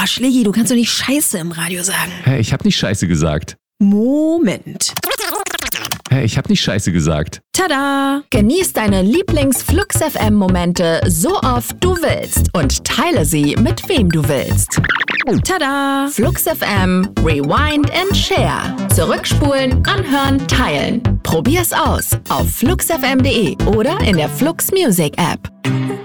Schlägi, du kannst doch nicht Scheiße im Radio sagen. Hä, ich hab nicht Scheiße gesagt. Moment. Hä, ich hab nicht Scheiße gesagt. Tada! Genieß deine Lieblings-Flux FM-Momente so oft du willst und teile sie mit wem du willst. Tada! Flux FM, Rewind and Share. Zurückspulen, anhören, teilen. Probier's aus auf fluxfm.de oder in der Flux Music App.